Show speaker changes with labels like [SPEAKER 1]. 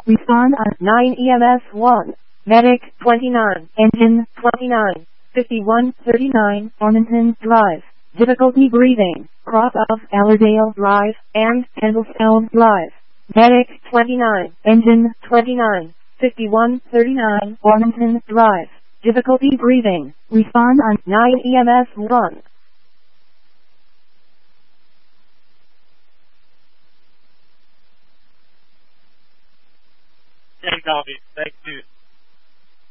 [SPEAKER 1] Respond on 9 EMS 1. Medic 29. Engine 29. 5139 Ormonton Drive. Difficulty breathing. Cross of Allerdale Drive and Pendlestown Drive. Medic 29. Engine 29. 5139 Ormonton Drive. Difficulty breathing. Respond on 9 EMS 1.
[SPEAKER 2] 10 copy. Thank you.